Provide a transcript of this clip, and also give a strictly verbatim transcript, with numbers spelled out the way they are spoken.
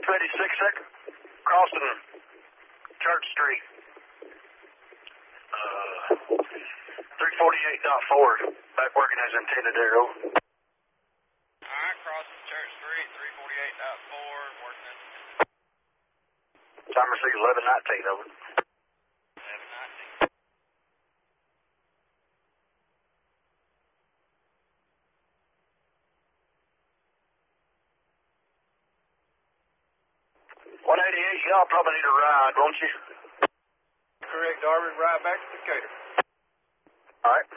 eighty-six second, crossing Church Street. Uh, three forty-eight dot forward, back working as intended there, over. Alright, crossing Church Street, three forty-eight dot four, working as intended. Time received eleven nineteen, over. eleven nineteen. one eighty-eight, y'all probably need a ride, won't you? Correct, Darby. Ride back to Decatur. All right.